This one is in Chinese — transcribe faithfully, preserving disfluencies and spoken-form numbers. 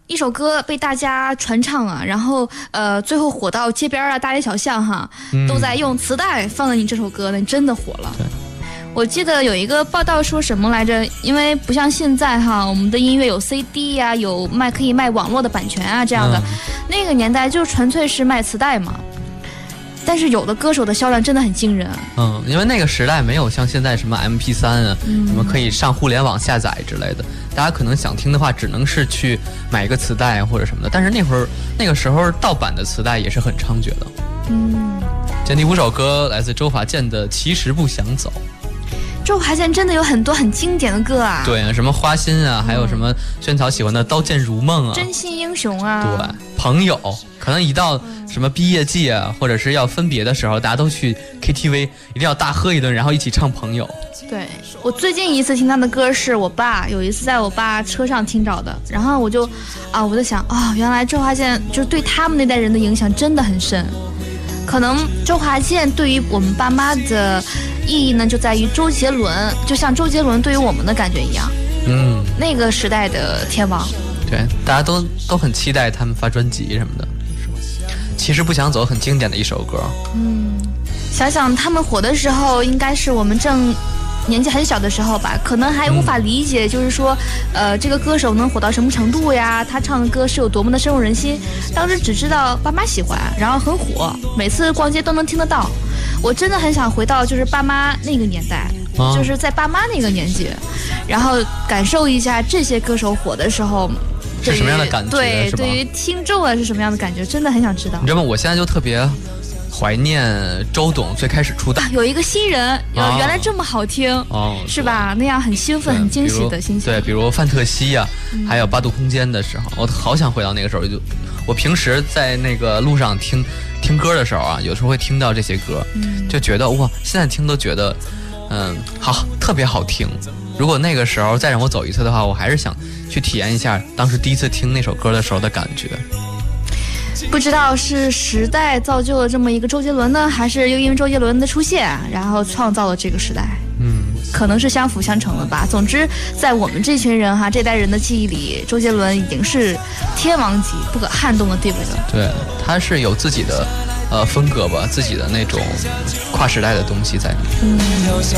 一首歌被大家传唱啊，然后呃，最后火到街边啊、大街小巷哈，都在用磁带放了你这首歌，那真的火了。 对， 我记得有一个报道说什么来着？因为不像现在哈，我们的音乐有 C D 呀、啊，有卖可以卖网络的版权啊这样的，嗯、那个年代就纯粹是卖磁带嘛。但是有的歌手的销量真的很惊人。 嗯，因为那个时代没有像现在什么 M P 三 啊，嗯、什么可以上互联网下载之类的，大家可能想听的话，只能是去买一个磁带或者什么的。但是那会儿那个时候盗版的磁带也是很猖獗的。 嗯， 这第五首歌来自周华健的《其实不想走》。 周华健真的有很多很经典的歌啊， 对啊，什么花心啊，嗯、还有什么萱草喜欢的《刀剑如梦》啊， 真心英雄啊， 对，朋友，可能一到什么毕业季啊，或者是要分别的时候，大家都去 K T V， 一定要大喝一顿，然后一起唱《朋友》。 对，我最近一次听他的歌是我爸有一次在我爸车上听着的，然后我就啊，我就想啊、哦，原来周华健就是对他们那代人的影响真的很深。可能周华健对于我们爸妈的意义呢，就在于周杰伦，就像周杰伦对于我们的感觉一样。 嗯， 那个时代的天王。 对，大家都都很期待他们发专辑什么的。其实不想走，很经典的一首歌。 嗯，想想他们火的时候，应该是我们正年纪很小的时候吧，可能还无法理解，就是说，呃，这个歌手能火到什么程度呀？他唱的歌是有多么的深入人心。当时只知道爸妈喜欢，然后很火，每次逛街都能听得到。我真的很想回到就是爸妈那个年代，啊、就是在爸妈那个年纪，然后感受一下这些歌手火的时候是什么样的感觉。 对，对于听众啊是什么样的感觉，真的很想知道。 你知道吗？我现在就特别怀念周董最开始出道、 啊、有一个新人、哦、原来这么好听、哦、是吧？那样很兴奋很惊喜的心情。 对，比如范特西啊、嗯、还有八度空间的时候，我好想回到那个时候。就我平时在那个路上听听歌的时候啊，有时候会听到这些歌、嗯、就觉得哇，现在听都觉得嗯好，特别好听。如果那个时候再让我走一次的话，我还是想去体验一下当时第一次听那首歌的时候的感觉。 不知道是时代造就了这么一个周杰伦呢，还是又因为周杰伦的出现，然后创造了这个时代？ 嗯， 可能是相辅相成的吧。总之，在我们这群人哈这代人的记忆里，周杰伦已经是天王级、不可撼动的地位了。 对，他是有自己的呃风格吧，自己的那种跨时代的东西在里面。 嗯。